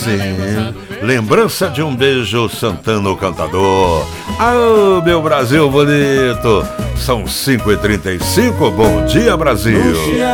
Sim, lembrança de um beijo, Santana o Cantador. Ah, meu Brasil bonito. São 5h35, bom dia, Brasil.